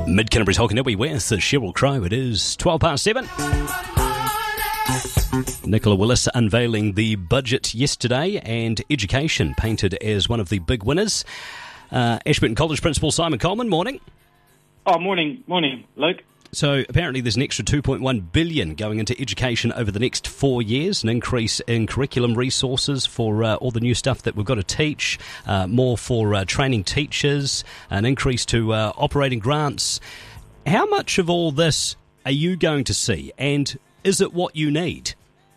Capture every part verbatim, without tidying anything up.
Mid-Canterbury's Hokanui with Cheryl Crow. It is twelve past seven. Nicola Willis unveiling the budget yesterday, and education painted as one of the big winners. Uh, Ashburton College Principal Simon Coleman, morning. Oh, morning, morning, Luke. So apparently there's an extra two point one billion dollars going into education over the next four years, an increase in curriculum resources for uh, all the new stuff that we've got to teach, uh, more for uh, training teachers, an increase to uh, operating grants. How much of all this are you going to see, and is it what you need?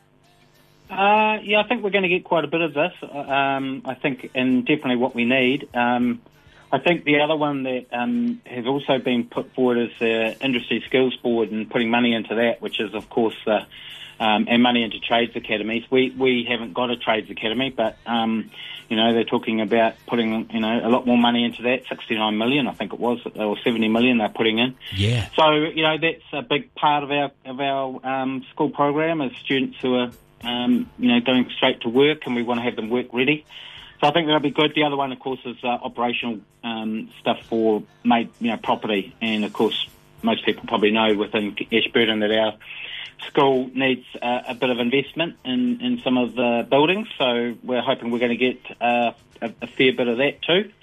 Uh, yeah, I think we're going to get quite a bit of this. Um, I think, and definitely what we need. Um, I think the other one that um, has also been put forward is the Industry Skills Board and putting money into that, which is, of course, the um, and money into trades academies. We we haven't got a trades academy, but um, you know they're talking about putting you know a lot more money into that. sixty-nine million, I think it was, or seventy million they're putting in. Yeah. So you know that's a big part of our of our um, school program is students who are um, you know going straight to work, and we want to have them work ready. So I think that'll be good. The other one, of course, is uh, operational um, stuff for made, you know, property. And, of course, most people probably know within Ashburton that our school needs uh, a bit of investment in, in some of the buildings. So we're hoping we're going to get uh, a, a fair bit of that too.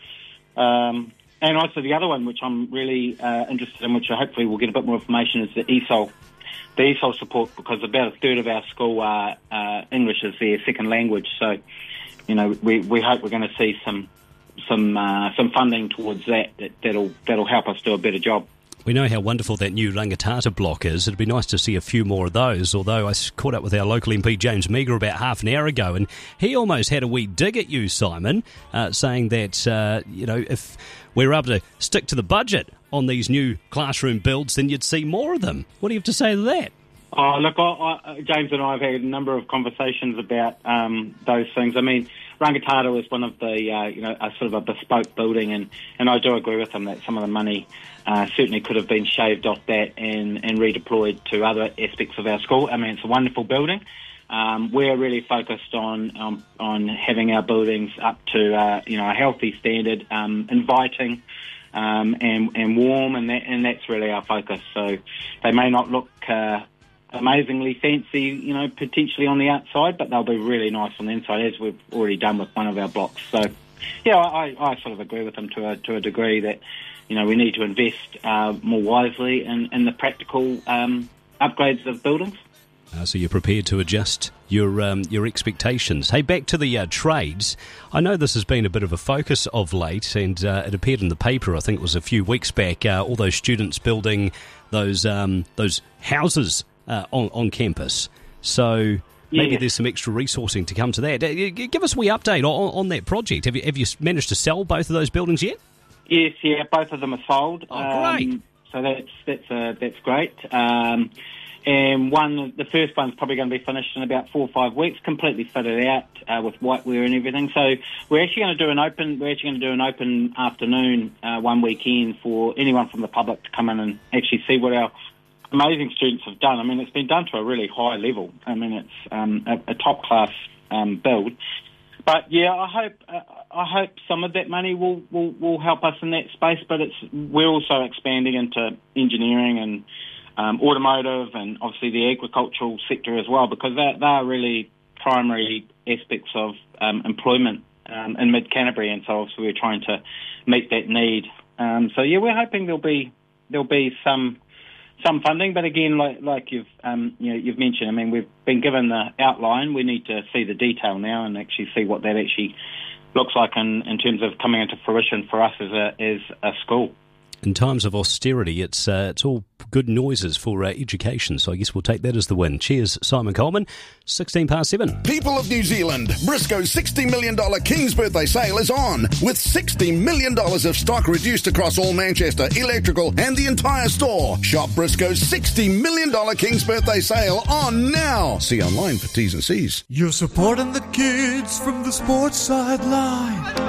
Um, and also the other one, which I'm really uh, interested in, which hopefully we'll get a bit more information, is the E S O L. The E S O L support, because about a third of our school are uh, English as their second language. So you know, we, we hope we're going to see some some uh, some funding towards that, that that'll that'll help us do a better job. We know how wonderful that new Rangatata block is. It'd be nice to see a few more of those, although I caught up with our local M P James Meagher about half an hour ago, and he almost had a wee dig at you, Simon, uh, saying that, uh, you know, if we're able to stick to the budget on these new classroom builds, then you'd see more of them. What do you have to say to that? Oh, look, I, I, James and I have had a number of conversations about um, those things. I mean, Rangatata was one of the, uh, you know, a sort of a bespoke building, and, and I do agree with him that some of the money uh, certainly could have been shaved off that and, and redeployed to other aspects of our school. I mean, it's a wonderful building. Um, we're really focused on um, on having our buildings up to, uh, you know, a healthy standard, um, inviting, um, and, and warm, and that, and that's really our focus. So they may not look Uh, amazingly fancy, you know, potentially on the outside, but they'll be really nice on the inside, as we've already done with one of our blocks. So, yeah, I, I sort of agree with them to a to a degree that, you know, we need to invest uh, more wisely in, in the practical um, upgrades of buildings. Uh, so you're prepared to adjust your um, your expectations. Hey, back to the uh, trades. I know this has been a bit of a focus of late, and uh, it appeared in the paper, I think it was a few weeks back, uh, all those students building those um, those houses Uh, on, on campus. So maybe yeah. there's some extra resourcing to come to that. Uh, give us a wee update on, on that project. Have you have you managed to sell both of those buildings yet? Yes, yeah, both of them are sold. Oh, great. Um, so that's that's uh, that's great. Um, and one, the first one's probably going to be finished in about four or five weeks, completely fitted out uh, with whiteware and everything. So we're actually going to do an open. We're actually going to do an open afternoon uh, one weekend for anyone from the public to come in and actually see what our amazing students have done. I mean, it's been done to a really high level. I mean, it's um, a, a top class um, build. But yeah, I hope uh, I hope some of that money will, will, will help us in that space. But it's we're also expanding into engineering and um, automotive, and obviously the agricultural sector as well, because they they are really primary aspects of um, employment um, in Mid Canterbury, and so obviously we're trying to meet that need. Um, so yeah, we're hoping there'll be there'll be some. Some funding, but again, like, like you've um, you know, you've mentioned, I mean, we've been given the outline. We need to see the detail now and actually see what that actually looks like in, in terms of coming into fruition for us as a as a school. In times of austerity, it's uh, it's all good noises for uh, education, so I guess we'll take that as the win. Cheers, Simon Coleman. sixteen past seven. People of New Zealand, Briscoe's sixty million dollars King's Birthday Sale is on, with sixty million dollars of stock reduced across all Manchester, electrical and the entire store. Shop Briscoe's sixty million dollars King's Birthday Sale on now. See online for T's and C's. You're supporting the kids from the sports sideline.